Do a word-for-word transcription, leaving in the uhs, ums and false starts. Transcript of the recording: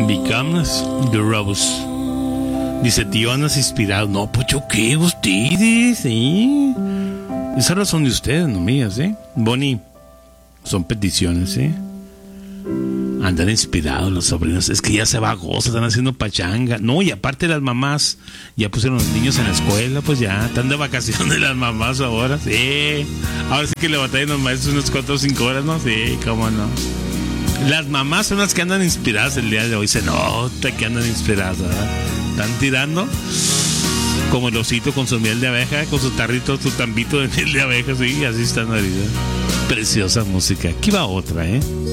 Becomes the Rose. Dice, tío, andas inspirado. No, pues yo qué, ustedes, ¿eh? Esas no son de ustedes, no mías, ¿eh? Bonnie, son peticiones, ¿eh? Andan inspirados los sobrinos. Es que ya se va agosto, están haciendo pachanga. No, y aparte las mamás ya pusieron los niños en la escuela, pues ya están de vacaciones las mamás ahora. Sí, ahora sí que le batallan los maestros unas cuatro o cinco horas, ¿no? Sí, cómo no. Las mamás son las que andan inspiradas el día de hoy. Se nota que andan inspiradas, ¿verdad? Están tirando como el osito con su miel de abeja, con su tarrito, su tambito de miel de abeja, sí, así están ahorita. Preciosa música. Aquí va otra, ¿eh?